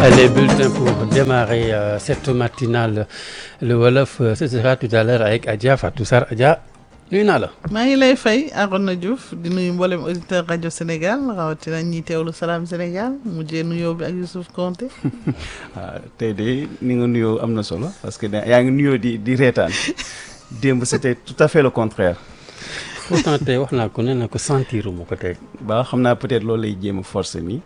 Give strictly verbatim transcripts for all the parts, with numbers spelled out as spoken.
Les bulletins pour démarrer euh, cette matinale le wolof ce sera tout à l'heure avec Adja Fatou Sarr. Adja nuyu naa la. maa ngi lay fay Arona Diouf di nuyu mboolem auditeur rajo Sénégal rawatina ñi teewlu Salam Sénégal mujjee nuyoo bi ak Youssouf Konté. waaw tey de ni nga nuyoo am na solo parce que yaa ngi nuyoo di di reetaan démb c'était tout à fait le contraire. pourtant tey wax naa ko ne na ko sentiruma ko tey. ba xam naa peut-être loolu lay jéem a forcer nii.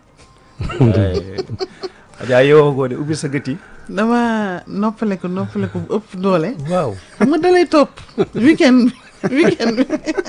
Adja yow goo de ubbi sa gët yi. dama noppale ko noppale ko bu ëpp doole. waaw xam nga dalay topp weekend weekend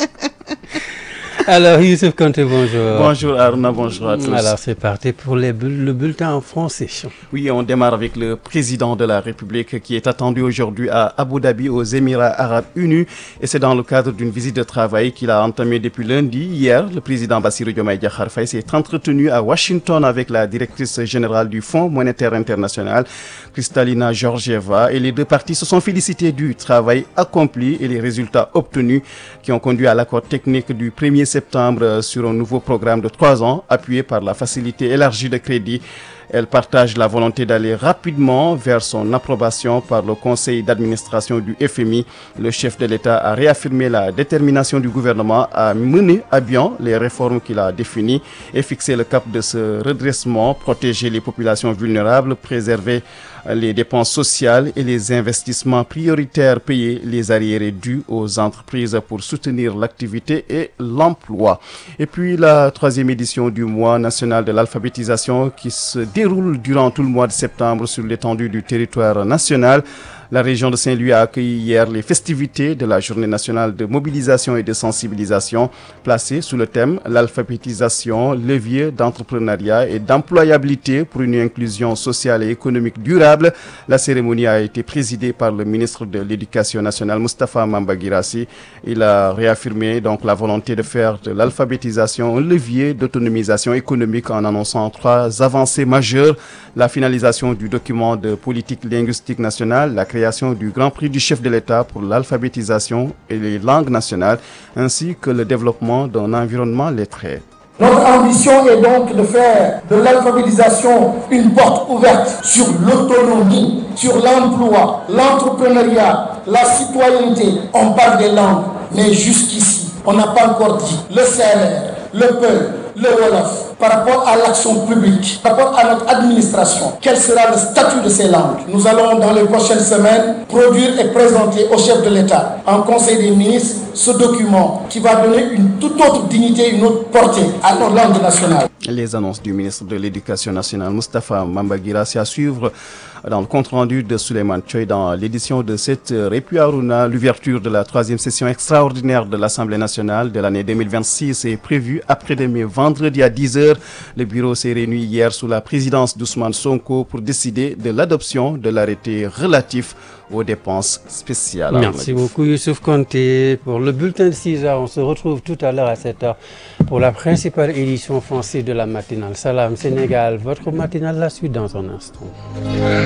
alors Youssouf Konté, bonjour. Bonjour Aruna, bonjour à tous. Alors c'est parti pour les bull- le bulletin en français. Oui, on démarre avec le président de la République qui est attendu aujourd'hui à Abu Dhabi aux Émirats Arabes Unis et c'est dans le cadre d'une visite de travail qu'il a entamée depuis lundi. Hier, le président Bassirou Diomaye Diakhar Faye s'est entretenu à Washington avec la directrice générale du Fonds monétaire international, Kristalina Georgieva, et les deux parties se sont félicités du travail accompli et les résultats obtenus qui ont conduit à l'accord technique du premier septembre sur un nouveau programme de trois ans appuyé par la facilité élargie de crédit. Elle partage la volonté d'aller rapidement vers son approbation par le conseil d'administration du F M I. Le chef de l'État a réaffirmé la détermination du gouvernement à mener à bien les réformes qu'il a définies et fixer le cap de ce redressement, protéger les populations vulnérables, préserver les dépenses sociales et les investissements prioritaires, payer les arriérés dus aux entreprises pour soutenir l'activité et l'emploi. Et puis la troisième édition du mois national de l'alphabétisation qui se déroule durant tout le mois de septembre sur l'étendue du territoire national. La région de Saint-Louis a accueilli hier les festivités de la journée nationale de mobilisation et de sensibilisation placée sous le thème l'alphabétisation, levier d'entrepreneuriat et d'employabilité pour une inclusion sociale et économique durable. La cérémonie a été présidée par le ministre de l'Éducation nationale, Moustapha Mamba Guirassy. Il a réaffirmé donc la volonté de faire de l'alphabétisation un levier d'autonomisation économique en annonçant trois avancées majeures: la finalisation du document de politique linguistique nationale, la création du Grand Prix du chef de l'État pour l'alphabétisation et les langues nationales, ainsi que le développement d'un environnement lettré. Notre ambition est donc de faire de l'alphabétisation une porte ouverte sur l'autonomie, sur l'emploi, l'entrepreneuriat, la citoyenneté. On parle des langues, mais jusqu'ici, on n'a pas encore dit le C L R, le Peul, le Wolof, par rapport à l'action publique, par rapport à notre administration. Quel sera le statut de ces langues? Nous allons, dans les prochaines semaines, produire et présenter au chef de l'État, en Conseil des ministres, ce document qui va donner une toute autre dignité, une autre portée à nos langues nationales. Les annonces du ministre de l'Éducation nationale, Moustapha Mamba Guirassy, à suivre dans le compte-rendu de Souleymane Thioye dans l'édition de cette heure. Et puis Aruna, l'ouverture de la troisième session extraordinaire de l'Assemblée nationale de l'année deux mille vingt-six est prévue après-demain, vendredi à dix heures. Le bureau s'est réuni hier sous la présidence d'Ousmane Sonko pour décider de l'adoption de l'arrêté relatif aux dépenses spéciales. Merci beaucoup Youssouf Konté pour le bulletin de six heures. On se retrouve tout à l'heure à sept heures pour la principale édition française de la matinale Salam Sénégal. Votre matinale, la suite dans un instant.